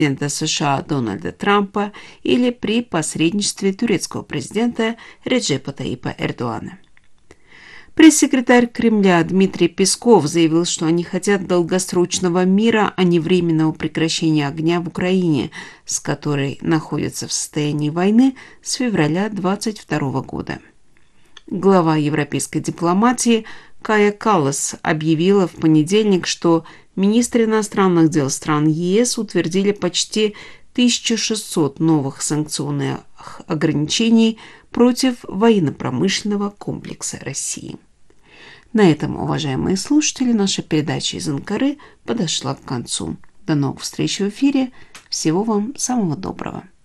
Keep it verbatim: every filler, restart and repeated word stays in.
президента США Дональда Трампа или при посредничестве турецкого президента Реджепа Таипа Эрдогана. Пресс-секретарь Кремля Дмитрий Песков заявил, что они хотят долгосрочного мира, а не временного прекращения огня в Украине, с которой находится в состоянии войны с февраля две тысячи двадцать второго года. Глава европейской дипломатии Кая Каллас объявила в понедельник, что министры иностранных дел стран ЕС утвердили почти тысячу шестьсот новых санкционных ограничений против военно-промышленного комплекса России. На этом, уважаемые слушатели, наша передача из Анкары подошла к концу. До новых встреч в эфире. Всего вам самого доброго.